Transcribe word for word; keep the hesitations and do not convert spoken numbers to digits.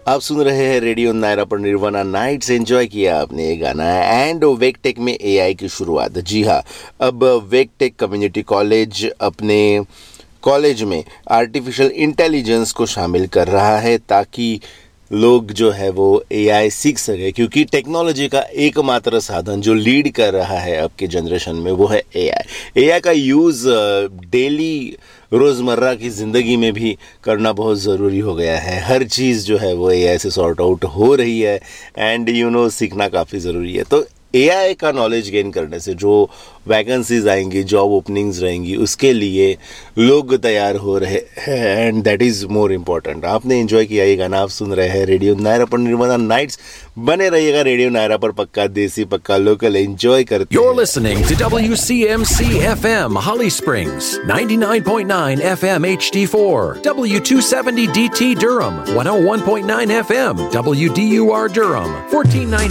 आप सुन रहे हैं रेडियो नायरा पर निर्वाणा नाइट्स। एंजॉय किया आपने ये गाना एंड वेकटेक में एआई की शुरुआत। जी हाँ, अब वेकटेक कम्युनिटी कॉलेज अपने कॉलेज में आर्टिफिशियल इंटेलिजेंस को शामिल कर रहा है ताकि लोग जो है वो एआई सीख सके, क्योंकि टेक्नोलॉजी का एकमात्र साधन जो लीड कर रहा है अब के जनरेशन में वो है एआई। एआई का यूज़ डेली रोज़मर्रा की ज़िंदगी में भी करना बहुत ज़रूरी हो गया है। हर चीज़ जो है वो एआई से सॉर्ट आउट हो रही है एंड यू नो सीखना काफ़ी ज़रूरी है। तो एआई का नॉलेज गेन करने से जो वैकेंसीज आएंगी, जॉब ओपनिंग्स रहेंगी, उसके लिए लोग तैयार हो रहे हैं and that is more important. आपने एंजॉय किया ये गाना, आप सुन रहे हैं रेडियो नायरा पर निर्वाणा नाइट्स। बने रहिएगा रेडियो नायरा पर, पक्का देसी पक्का लोकल एंजॉय करते हैं। You're listening to W C M C F M Holly Springs, ninety-nine point nine F M H D four, W two seventy D T Durham, one oh one point nine F M, W D U R Durham, fourteen ninety